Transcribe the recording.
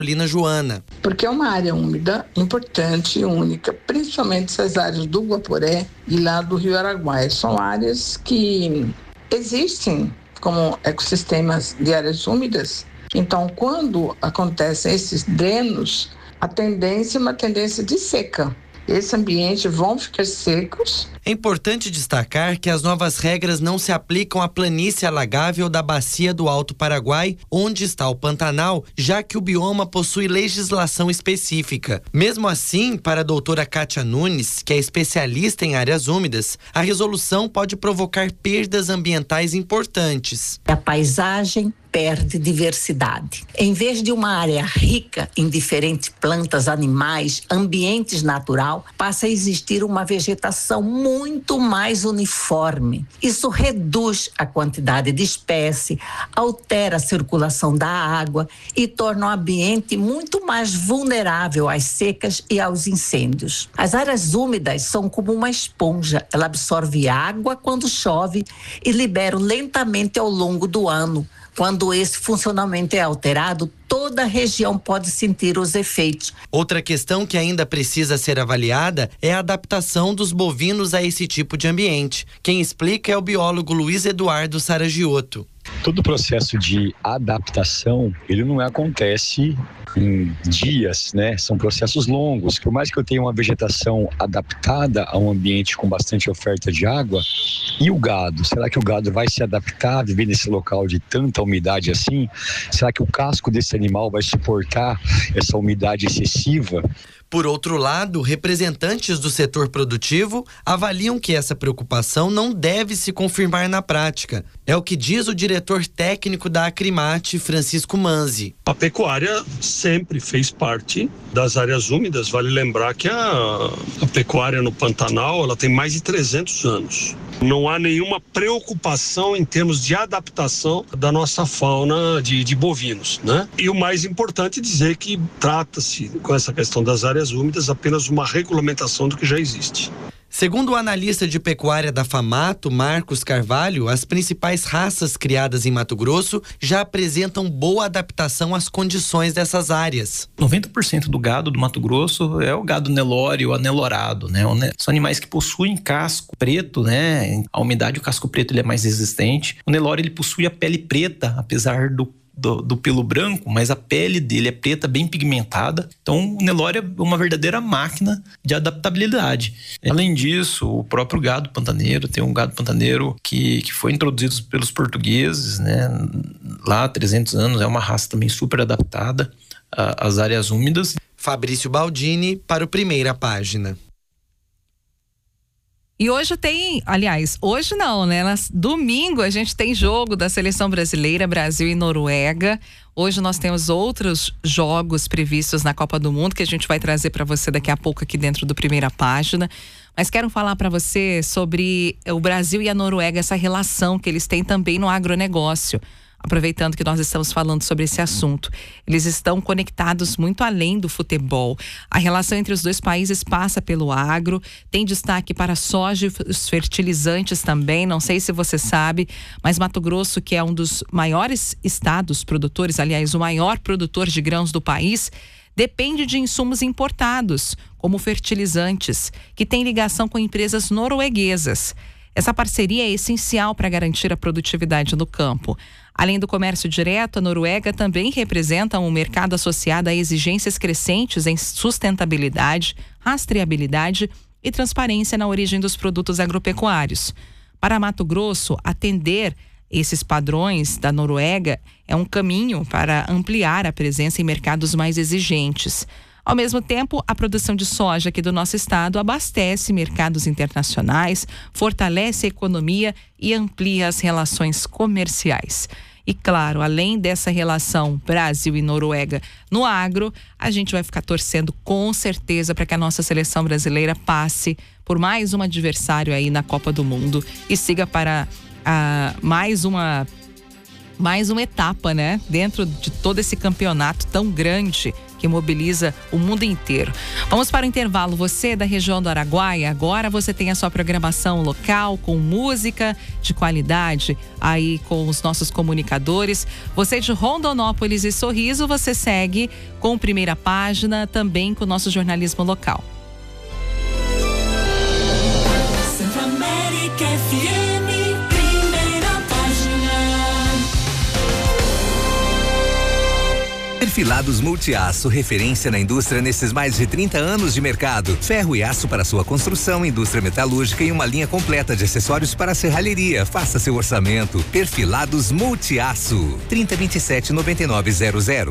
Carolina Joana. Porque é uma área úmida, importante e única, principalmente essas áreas do Guaporé e lá do Rio Araguaia. São áreas que existem como ecossistemas de áreas úmidas. Então, quando acontecem esses drenos, a tendência é uma tendência de seca. Esse ambiente vão ficar secos. É importante destacar que as novas regras não se aplicam à planície alagável da bacia do Alto Paraguai, onde está o Pantanal, já que o bioma possui legislação específica. Mesmo assim, para a doutora Kátia Nunes, que é especialista em áreas úmidas, a resolução pode provocar perdas ambientais importantes. A paisagem perde diversidade. Em vez de uma área rica em diferentes plantas, animais, ambientes natural, passa a existir uma vegetação muito mais uniforme. Isso reduz a quantidade de espécie, altera a circulação da água e torna o ambiente muito mais vulnerável às secas e aos incêndios. As áreas úmidas são como uma esponja. Ela absorve água quando chove e libera lentamente ao longo do ano. Quando esse funcionamento é alterado, toda a região pode sentir os efeitos. Outra questão que ainda precisa ser avaliada é a adaptação dos bovinos a esse tipo de ambiente. Quem explica é o biólogo Luiz Eduardo Saragiotto. Todo o processo de adaptação, ele não acontece em dias, né? São processos longos. Por mais que eu tenha uma vegetação adaptada a um ambiente com bastante oferta de água, e o gado? Será que o gado vai se adaptar a viver nesse local de tanta umidade assim? Será que o casco desse animal vai suportar essa umidade excessiva? Por outro lado, representantes do setor produtivo avaliam que essa preocupação não deve se confirmar na prática. É o que diz o diretor técnico da Acrimate, Francisco Manzi. A pecuária sempre fez parte das áreas úmidas. Vale lembrar que a pecuária no Pantanal, ela tem mais de 300 anos. Não há nenhuma preocupação em termos de adaptação da nossa fauna de bovinos, né? E o mais importante é dizer que trata-se, com essa questão das áreas úmidas, apenas uma regulamentação do que já existe. Segundo o analista de pecuária da FAMATO, Marcos Carvalho, as principais raças criadas em Mato Grosso já apresentam boa adaptação às condições dessas áreas. 90% do gado do Mato Grosso é o gado Nelore ou anelorado, né? São animais que possuem casco preto, né? A umidade, o casco preto ele é mais resistente. O Nelore ele possui a pele preta, apesar do pelo branco, mas a pele dele é preta, bem pigmentada. Então, o Nelore é uma verdadeira máquina de adaptabilidade. Além disso, o próprio gado pantaneiro, tem um gado pantaneiro que foi introduzido pelos portugueses, né? Lá há 300 anos, é uma raça também super adaptada às áreas úmidas. Fabrício Baldini para o Primeira Página. E hoje hoje não, né? Domingo a gente tem jogo da Seleção Brasileira, Brasil e Noruega. Hoje nós temos outros jogos previstos na Copa do Mundo que a gente vai trazer para você daqui a pouco aqui dentro do Primeira Página. Mas quero falar para você sobre o Brasil e a Noruega, essa relação que eles têm também no agronegócio. Aproveitando que nós estamos falando sobre esse assunto. Eles estão conectados muito além do futebol. A relação entre os dois países passa pelo agro, tem destaque para a soja e os fertilizantes também. Não sei se você sabe, mas Mato Grosso, que é um dos maiores estados produtores, aliás, o maior produtor de grãos do país, depende de insumos importados, como fertilizantes, que tem ligação com empresas norueguesas. Essa parceria é essencial para garantir a produtividade no campo. Além do comércio direto, a Noruega também representa um mercado associado a exigências crescentes em sustentabilidade, rastreabilidade e transparência na origem dos produtos agropecuários. Para Mato Grosso, atender esses padrões da Noruega é um caminho para ampliar a presença em mercados mais exigentes. Ao mesmo tempo, a produção de soja aqui do nosso estado abastece mercados internacionais, fortalece a economia e amplia as relações comerciais. E claro, além dessa relação Brasil e Noruega no agro, a gente vai ficar torcendo com certeza para que a nossa seleção brasileira passe por mais um adversário aí na Copa do Mundo e siga para mais uma mais uma etapa, né? Dentro de todo esse campeonato tão grande que mobiliza o mundo inteiro. Vamos para o intervalo. Você da região do Araguaia, agora você tem a sua programação local com música de qualidade aí com os nossos comunicadores. Você de Rondonópolis e Sorriso, você segue com Primeira Página, também com o nosso jornalismo local. América FM, Primeira Página. Perfilados Multiaço, referência na indústria nesses mais de 30 anos de mercado. Ferro e aço para sua construção, indústria metalúrgica e uma linha completa de acessórios para a serralheria. Faça seu orçamento. Perfilados Multiaço. 3027-9900.